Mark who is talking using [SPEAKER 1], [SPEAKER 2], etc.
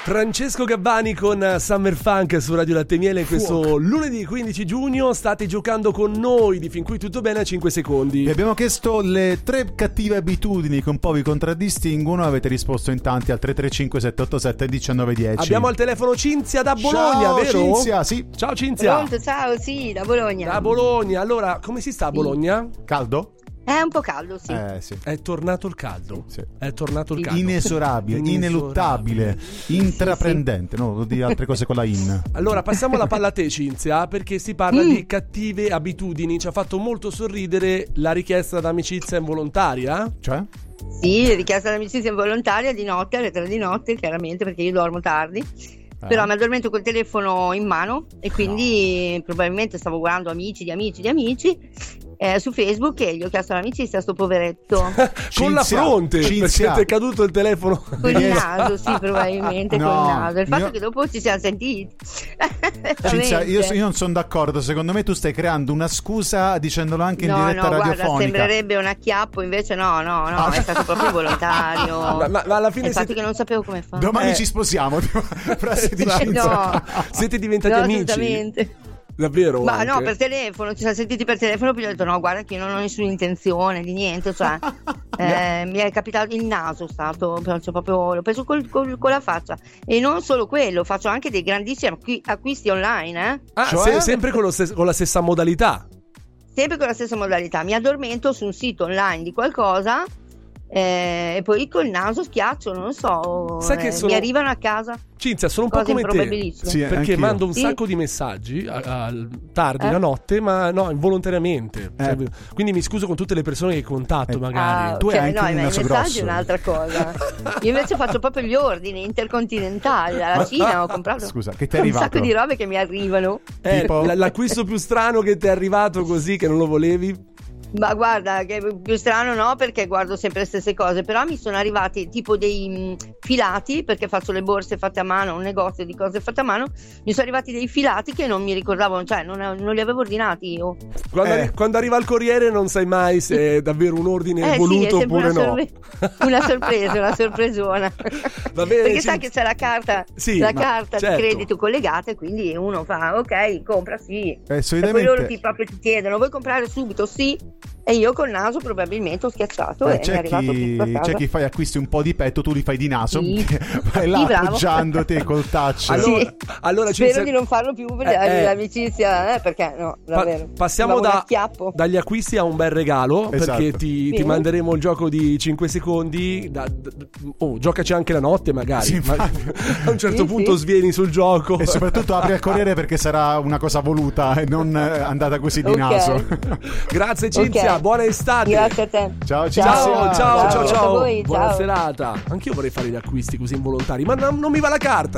[SPEAKER 1] Francesco Gabbani con Summer Funk su Radio Latte Miele in questo lunedì 15 giugno. State giocando con noi di Fin Qui Tutto Bene a 5 secondi.
[SPEAKER 2] Vi abbiamo chiesto le 3 cattive abitudini che un po' vi contraddistinguono. Avete risposto in tanti al 335 787 1910.
[SPEAKER 1] Abbiamo al telefono Cinzia da Bologna,
[SPEAKER 2] ciao,
[SPEAKER 1] vero?
[SPEAKER 2] Cinzia, sì.
[SPEAKER 1] Ciao Cinzia.
[SPEAKER 3] Pronto, ciao, sì, da Bologna.
[SPEAKER 1] Da Bologna. Allora, come si sta a Bologna?
[SPEAKER 2] Caldo?
[SPEAKER 3] È un po' caldo, sì.
[SPEAKER 2] Sì.
[SPEAKER 1] È tornato il caldo.
[SPEAKER 2] Sì.
[SPEAKER 1] È tornato il caldo.
[SPEAKER 2] Inesorabile, ineluttabile, intraprendente. No, devo dire altre cose con la in.
[SPEAKER 1] Allora, passiamo la palla a te, Cinzia, perché si parla di cattive abitudini. Ci ha fatto molto sorridere la richiesta d'amicizia involontaria.
[SPEAKER 2] Cioè?
[SPEAKER 3] Sì, richiesta d'amicizia involontaria di notte, alle 3 di notte, chiaramente, perché io dormo tardi. Però mi addormento col telefono in mano e quindi probabilmente stavo guardando amici di amici su Facebook e gli ho chiesto l'amicizia a sto poveretto.
[SPEAKER 1] Con la fronte, perché ti è caduto il telefono.
[SPEAKER 3] Con il naso, sì, probabilmente col naso. Il fatto che dopo ci siamo sentiti.
[SPEAKER 2] Cinzia, io non sono d'accordo. Secondo me tu stai creando una scusa dicendolo anche in diretta radiofonica.
[SPEAKER 3] Guarda, sembrerebbe un acchiappo, invece no, è stato proprio volontario.
[SPEAKER 1] Ma alla fine
[SPEAKER 3] infatti che non sapevo come fare.
[SPEAKER 2] Domani ci sposiamo.
[SPEAKER 3] No.
[SPEAKER 1] Siete diventati amici?
[SPEAKER 3] Assolutamente.
[SPEAKER 1] Davvero?
[SPEAKER 3] Ma no, per telefono, ci siamo sentiti per telefono, poi ho detto no, guarda che io non ho nessuna intenzione di niente, cioè mi è capitato il naso, cioè, proprio l'ho preso con la faccia. E non solo quello, faccio anche dei grandissimi acquisti online,
[SPEAKER 1] cioè? Sempre con la stessa modalità?
[SPEAKER 3] Sempre con la stessa modalità, mi addormento su un sito online di qualcosa e poi col naso schiaccio, non lo so,
[SPEAKER 1] sai che
[SPEAKER 3] mi arrivano a casa.
[SPEAKER 1] Cinzia, sono un po' come te,
[SPEAKER 2] sì,
[SPEAKER 1] perché
[SPEAKER 2] anch'io.
[SPEAKER 1] mando un sacco di messaggi tardi la notte, ma no, involontariamente. Cioè, quindi mi scuso con tutte le persone che contatto, magari.
[SPEAKER 2] Tu hai anche un
[SPEAKER 3] i
[SPEAKER 2] naso
[SPEAKER 3] messaggi
[SPEAKER 2] grosso.
[SPEAKER 3] È un'altra cosa. Io invece faccio proprio gli ordini intercontinentali. Alla Cina ho comprato
[SPEAKER 2] scusa, che ti è arrivato?
[SPEAKER 3] un sacco di robe che mi arrivano.
[SPEAKER 2] Tipo?
[SPEAKER 1] L'acquisto più strano che ti è arrivato così che non lo volevi?
[SPEAKER 3] Ma guarda, che più strano no, perché guardo sempre le stesse cose, però mi sono arrivati tipo dei filati, perché faccio le borse fatte a mano, un negozio di cose fatte a mano, mi sono arrivati dei filati che non mi ricordavo, cioè non li avevo ordinati io.
[SPEAKER 1] Quando arriva il corriere non sai mai se è davvero un ordine voluto oppure no.
[SPEAKER 3] Una sorpresa, una sorpresona.
[SPEAKER 1] Va bene,
[SPEAKER 3] perché sai che c'è la carta, carta
[SPEAKER 1] certo.
[SPEAKER 3] di credito collegata e quindi uno fa ok, compra sì. E
[SPEAKER 2] solitamente...
[SPEAKER 3] poi loro ti chiedono, vuoi comprare subito? Sì. E io col naso probabilmente ho schiacciato e mi è arrivato tutto a casa.
[SPEAKER 2] C'è chi fai acquisti un po' di petto, tu li fai di naso,
[SPEAKER 3] sì.
[SPEAKER 2] vai là appoggiandoti col touch.
[SPEAKER 1] Allora
[SPEAKER 3] spero di non farlo più per l'amicizia, perché no, davvero.
[SPEAKER 1] Passiamo dagli acquisti a un bel regalo, esatto. Perché ti manderemo il gioco di 5 secondi. Giocaci anche la notte magari.
[SPEAKER 2] Sì,
[SPEAKER 1] a un certo punto svieni sul gioco.
[SPEAKER 2] E soprattutto apri al corriere perché sarà una cosa voluta e non andata così di naso.
[SPEAKER 1] Grazie Cinzia. Buona estate.
[SPEAKER 3] Grazie a te.
[SPEAKER 2] Ciao Cinzia.
[SPEAKER 1] Ciao.
[SPEAKER 3] Voi,
[SPEAKER 1] Buona
[SPEAKER 3] ciao.
[SPEAKER 1] serata. Anch'io vorrei fare gli acquisti così involontari, ma non mi va la carta.